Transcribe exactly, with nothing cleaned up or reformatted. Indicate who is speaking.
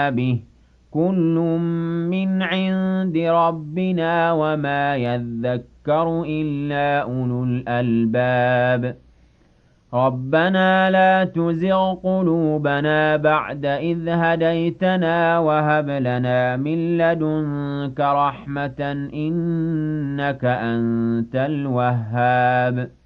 Speaker 1: به كل من عند ربنا وما يذكر إلا أولو الألباب ربنا لا تزغ قلوبنا بعد إذ هديتنا وهب لنا من لدنك رحمة إنك أنت الوهاب